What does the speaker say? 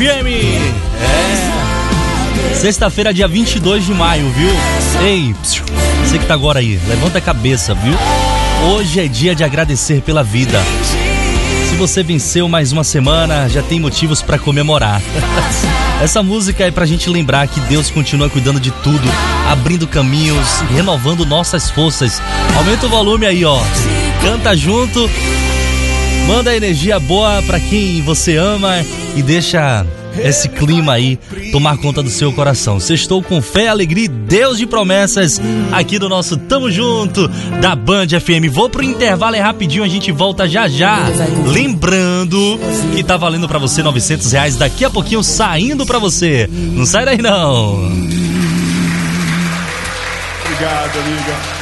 FM. Sexta-feira, dia 22 de maio, viu? Ei, você que tá agora aí, levanta a cabeça, viu? Hoje é dia de agradecer pela vida. Se você venceu mais uma semana, já tem motivos pra comemorar. Essa música é pra gente lembrar que Deus continua cuidando de tudo, abrindo caminhos, renovando nossas forças. Aumenta o volume aí, ó. Canta junto, manda energia boa pra quem você ama e deixa esse clima aí tomar conta do seu coração. Sextou com fé, alegria e Deus de promessas aqui do nosso Tamo Junto da Band FM. Vou pro intervalo, é rapidinho, a gente volta já já. Lembrando que tá valendo pra você R$900, daqui a pouquinho saindo pra você. Não sai daí não. Obrigado, amiga.